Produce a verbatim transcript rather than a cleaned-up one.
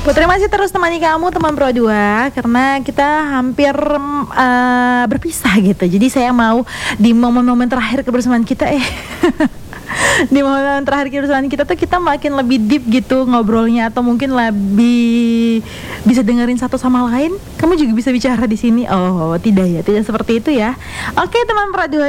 Putri masih terus temani kamu teman Pro dua karena kita hampir uh, berpisah gitu. Jadi saya mau di momen-momen terakhir kebersamaan kita eh di momen terakhir kebersamaan kita tuh kita makin lebih deep gitu ngobrolnya, atau mungkin lebih bisa dengerin satu sama lain. Kamu juga bisa bicara di sini. Oh, tidak ya, tidak seperti itu ya. Oke teman Pro dua.